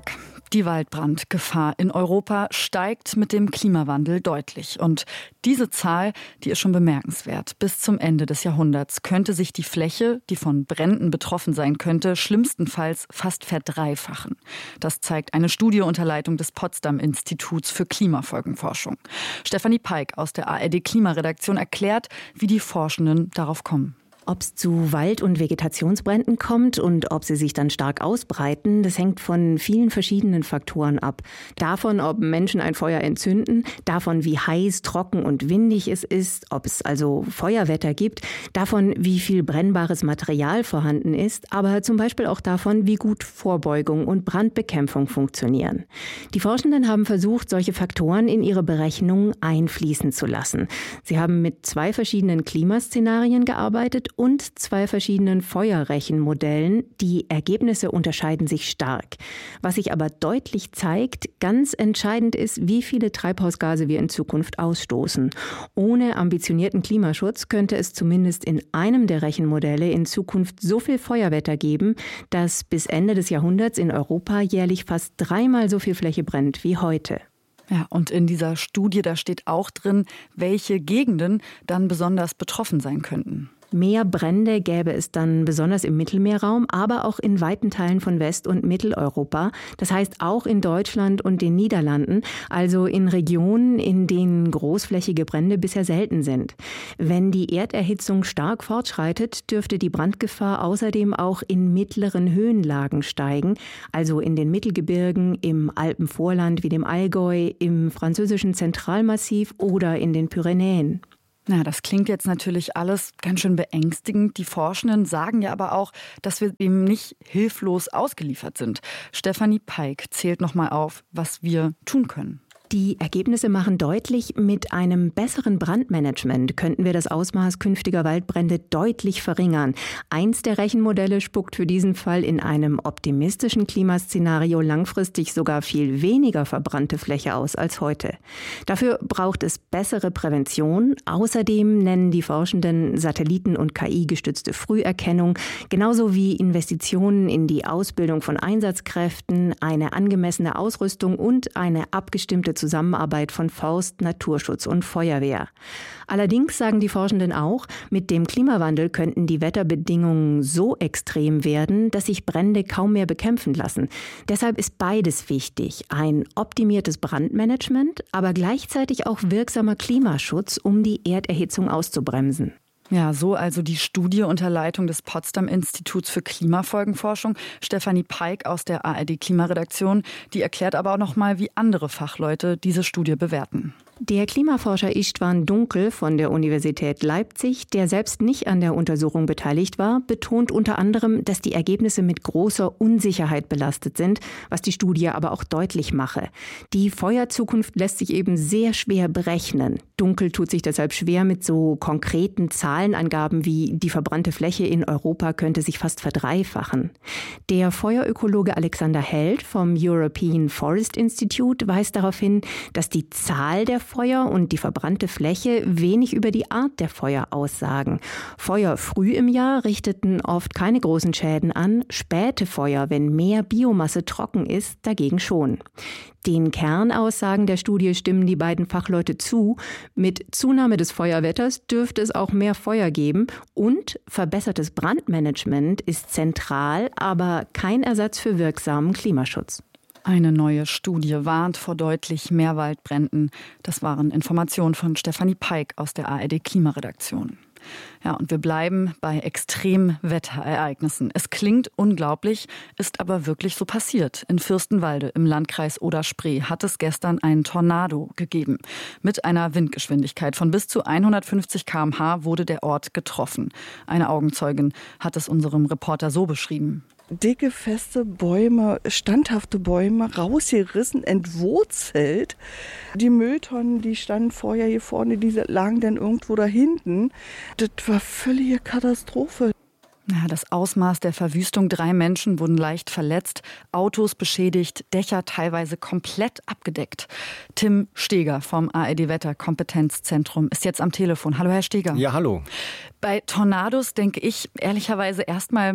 Die Waldbrandgefahr in Europa steigt mit dem Klimawandel deutlich. Und diese Zahl, die ist schon bemerkenswert. Bis zum Ende des Jahrhunderts könnte sich die Fläche, die von Bränden betroffen sein könnte, schlimmstenfalls fast verdreifachen. Das zeigt eine Studie unter Leitung des Potsdam-Instituts für Klimafolgenforschung. Stefanie Peik aus der A R D-Klimaredaktion erklärt, wie die Forschenden darauf kommen. Ob es zu Wald- und Vegetationsbränden kommt und ob sie sich dann stark ausbreiten, das hängt von vielen verschiedenen Faktoren ab. Davon, ob Menschen ein Feuer entzünden, davon, wie heiß, trocken und windig es ist, ob es also Feuerwetter gibt, davon, wie viel brennbares Material vorhanden ist, aber zum Beispiel auch davon, wie gut Vorbeugung und Brandbekämpfung funktionieren. Die Forschenden haben versucht, solche Faktoren in ihre Berechnungen einfließen zu lassen. Sie haben mit zwei verschiedenen Klimaszenarien gearbeitet und zwei verschiedenen Feuerrechenmodellen. Die Ergebnisse unterscheiden sich stark. Was sich aber deutlich zeigt, ganz entscheidend ist, wie viele Treibhausgase wir in Zukunft ausstoßen. Ohne ambitionierten Klimaschutz könnte es zumindest in einem der Rechenmodelle in Zukunft so viel Feuerwetter geben, dass bis Ende des Jahrhunderts in Europa jährlich fast dreimal so viel Fläche brennt wie heute. Ja, und in dieser Studie, da steht auch drin, welche Gegenden dann besonders betroffen sein könnten. Mehr Brände gäbe es dann besonders im Mittelmeerraum, aber auch in weiten Teilen von West- und Mitteleuropa. Das heißt auch in Deutschland und den Niederlanden, also in Regionen, in denen großflächige Brände bisher selten sind. Wenn die Erderhitzung stark fortschreitet, dürfte die Brandgefahr außerdem auch in mittleren Höhenlagen steigen, also in den Mittelgebirgen, im Alpenvorland wie dem Allgäu, im französischen Zentralmassiv oder in den Pyrenäen. Na, das klingt jetzt natürlich alles ganz schön beängstigend. Die Forschenden sagen ja aber auch, dass wir dem nicht hilflos ausgeliefert sind. Stefanie Peik zählt nochmal auf, was wir tun können. Die Ergebnisse machen deutlich, mit einem besseren Brandmanagement könnten wir das Ausmaß künftiger Waldbrände deutlich verringern. Eins der Rechenmodelle spuckt für diesen Fall in einem optimistischen Klimaszenario langfristig sogar viel weniger verbrannte Fläche aus als heute. Dafür braucht es bessere Prävention. Außerdem nennen die Forschenden Satelliten- und K I-gestützte Früherkennung, genauso wie Investitionen in die Ausbildung von Einsatzkräften, eine angemessene Ausrüstung und eine abgestimmte Zusammenarbeit von Forst, Naturschutz und Feuerwehr. Allerdings sagen die Forschenden auch, mit dem Klimawandel könnten die Wetterbedingungen so extrem werden, dass sich Brände kaum mehr bekämpfen lassen. Deshalb ist beides wichtig. Ein optimiertes Brandmanagement, aber gleichzeitig auch wirksamer Klimaschutz, um die Erderhitzung auszubremsen. Ja, so also die Studie unter Leitung des Potsdam-Instituts für Klimafolgenforschung. Stefanie Peik aus der A R D-Klimaredaktion, die erklärt aber auch noch mal, wie andere Fachleute diese Studie bewerten. Der Klimaforscher Istvan Dunkel von der Universität Leipzig, der selbst nicht an der Untersuchung beteiligt war, betont unter anderem, dass die Ergebnisse mit großer Unsicherheit belastet sind, was die Studie aber auch deutlich mache. Die Feuerzukunft lässt sich eben sehr schwer berechnen. Dunkel tut sich deshalb schwer mit so konkreten Zahlenangaben wie die verbrannte Fläche in Europa könnte sich fast verdreifachen. Der Feuerökologe Alexander Held vom European Forest Institute weist darauf hin, dass die Zahl der Feuer und die verbrannte Fläche wenig über die Art der Feuer aussagen. Feuer früh im Jahr richteten oft keine großen Schäden an, späte Feuer, wenn mehr Biomasse trocken ist, dagegen schon. Den Kernaussagen der Studie stimmen die beiden Fachleute zu. Mit Zunahme des Feuerwetters dürfte es auch mehr Feuer geben und verbessertes Brandmanagement ist zentral, aber kein Ersatz für wirksamen Klimaschutz. Eine neue Studie warnt vor deutlich mehr Waldbränden. Das waren Informationen von Stefanie Peik aus der A R D-Klimaredaktion. Ja, und wir bleiben bei Extremwetterereignissen. Es klingt unglaublich, ist aber wirklich so passiert. In Fürstenwalde im Landkreis Oder-Spree hat es gestern einen Tornado gegeben. Mit einer Windgeschwindigkeit von bis zu hundertfünfzig Kilometer pro Stunde wurde der Ort getroffen. Eine Augenzeugin hat es unserem Reporter so beschrieben. Dicke, feste Bäume, standhafte Bäume, rausgerissen, entwurzelt. Die Mülltonnen, die standen vorher hier vorne, die lagen dann irgendwo da hinten. Das war völlige Katastrophe. Ja, das Ausmaß der Verwüstung. Drei Menschen wurden leicht verletzt, Autos beschädigt, Dächer teilweise komplett abgedeckt. Tim Steger vom A R D-Wetter-Kompetenzzentrum ist jetzt am Telefon. Hallo, Herr Steger. Ja, hallo. Bei Tornados denke ich ehrlicherweise erstmal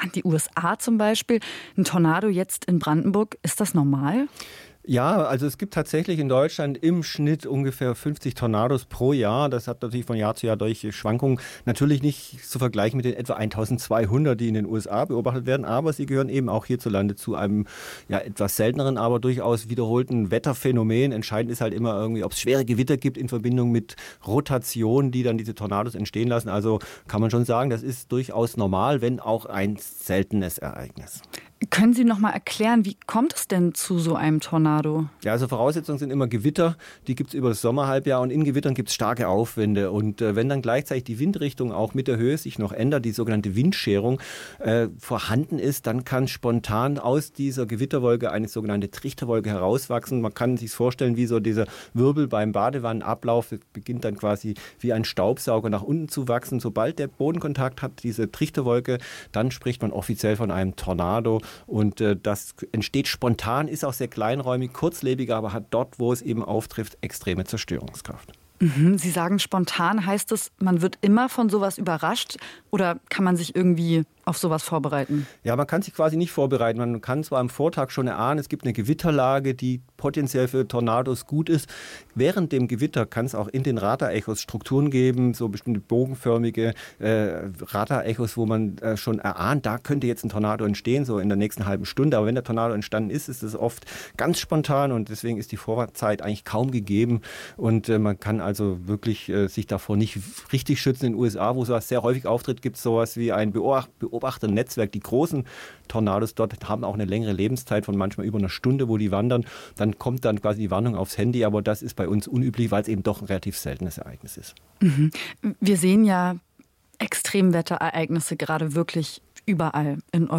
an die U S A zum Beispiel. Ein Tornado jetzt in Brandenburg, ist das normal? Ja, also es gibt tatsächlich in Deutschland im Schnitt ungefähr fünfzig Tornados pro Jahr. Das hat natürlich von Jahr zu Jahr durch Schwankungen natürlich nicht zu vergleichen mit den etwa eintausendzweihundert, die in den U S A beobachtet werden. Aber sie gehören eben auch hierzulande zu einem ja etwas selteneren, aber durchaus wiederholten Wetterphänomen. Entscheidend ist halt immer irgendwie, ob es schwere Gewitter gibt in Verbindung mit Rotation, die dann diese Tornados entstehen lassen. Also kann man schon sagen, das ist durchaus normal, wenn auch ein seltenes Ereignis. Können Sie noch mal erklären, wie kommt es denn zu so einem Tornado? Ja, also Voraussetzungen sind immer Gewitter. Die gibt es über das Sommerhalbjahr und in Gewittern gibt es starke Aufwinde. Und äh, wenn dann gleichzeitig die Windrichtung auch mit der Höhe sich noch ändert, die sogenannte Windscherung äh, vorhanden ist, dann kann spontan aus dieser Gewitterwolke eine sogenannte Trichterwolke herauswachsen. Man kann sich vorstellen, wie so dieser Wirbel beim Badewannenablauf. Das beginnt dann quasi wie ein Staubsauger nach unten zu wachsen. Sobald der Bodenkontakt hat, diese Trichterwolke, dann spricht man offiziell von einem Tornado. Und äh, das entsteht spontan, ist auch sehr kleinräumig, kurzlebiger, aber hat dort, wo es eben auftrifft, extreme Zerstörungskraft. Mhm. Sie sagen spontan, heißt es, man wird immer von sowas überrascht oder kann man sich irgendwie auf sowas vorbereiten? Ja, man kann sich quasi nicht vorbereiten. Man kann zwar am Vortag schon erahnen, es gibt eine Gewitterlage, die potenziell für Tornados gut ist. Während dem Gewitter kann es auch in den Radarechos Strukturen geben, so bestimmte bogenförmige äh, Radarechos, wo man äh, schon erahnt, da könnte jetzt ein Tornado entstehen, so in der nächsten halben Stunde. Aber wenn der Tornado entstanden ist, ist es oft ganz spontan und deswegen ist die Vorwartzeit eigentlich kaum gegeben. Und äh, man kann also wirklich äh, sich davor nicht richtig schützen. In den U S A, wo sowas sehr häufig auftritt, gibt es sowas wie ein Beobachter Beobachternetzwerk. Die großen Tornados dort haben auch eine längere Lebenszeit von manchmal über einer Stunde, wo die wandern. Dann kommt dann quasi die Warnung aufs Handy, aber das ist bei uns unüblich, weil es eben doch ein relativ seltenes Ereignis ist. Mhm. Wir sehen ja Extremwetterereignisse gerade wirklich überall in Europa.